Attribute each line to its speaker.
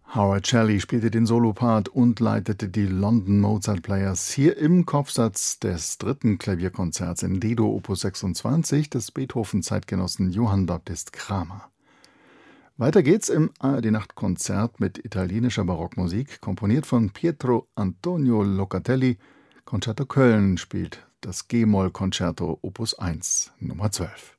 Speaker 1: Howard Shelley spielte den Solopart und leitete die London Mozart Players hier im Kopfsatz des 3. Klavierkonzerts in D-Dur Opus 26 des Beethoven-Zeitgenossen Johann Baptist Cramer. Weiter geht's im ARD-Nachtkonzert mit italienischer Barockmusik, komponiert von Pietro Antonio Locatelli. Concerto Köln spielt das G-Moll-Konzerto Opus 1, Nummer 12.